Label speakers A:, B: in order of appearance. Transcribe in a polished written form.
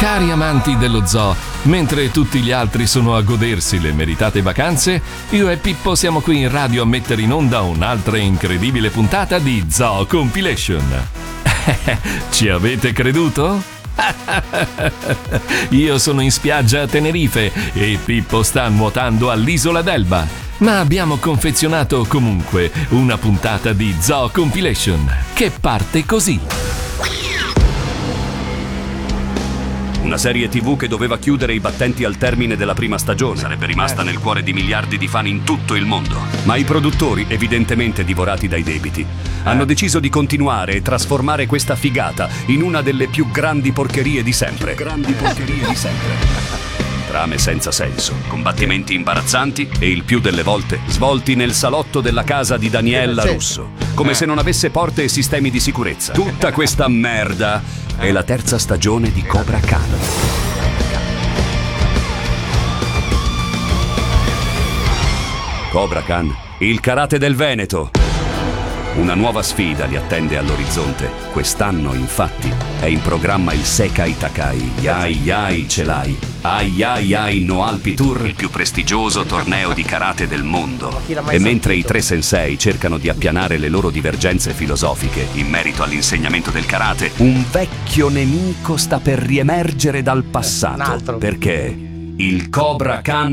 A: Cari amanti dello zoo, mentre tutti gli altri sono a godersi le meritate vacanze, io e Pippo siamo qui in radio a mettere in onda un'altra incredibile puntata di Zoo Compilation. Ci avete creduto? Io sono in spiaggia a Tenerife e Pippo sta nuotando all'isola d'Elba, ma abbiamo confezionato comunque una puntata di Zoo Compilation che parte così.
B: Una serie TV che doveva chiudere i battenti al termine della prima stagione. Sarebbe rimasta nel cuore di miliardi di fan in tutto il mondo. Ma i produttori, evidentemente divorati dai debiti, hanno deciso di continuare e trasformare questa figata in una delle più grandi porcherie di sempre. Trame senza senso, combattimenti imbarazzanti e il più delle volte svolti nel salotto della casa di Daniela Russo, come se non avesse porte e sistemi di sicurezza. Tutta questa merda è la terza stagione di Cobra Khan. Cobra Khan, il karate del Veneto. Una nuova sfida li attende all'orizzonte. Quest'anno, infatti, è in programma il Sekai Takai Yai Yai Celai Ai Yai Yai no Alpi Tour, il più prestigioso torneo di karate del mondo. E mentre i tre sensei cercano di appianare le loro divergenze filosofiche in merito all'insegnamento del karate, un vecchio nemico sta per riemergere dal passato, perché il Cobra Khan